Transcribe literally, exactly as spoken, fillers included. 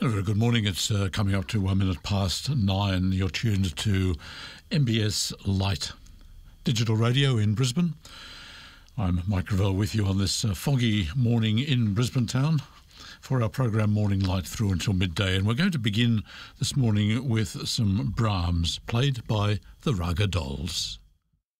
A very good morning. It's uh, coming up to one minute past nine. You're tuned to M B S Light Digital Radio in Brisbane. I'm Mike Ravel with you on this uh, foggy morning in Brisbane town for our program Morning Light through until midday. And we're going to begin this morning with some Brahms, played by the Raga Dolls.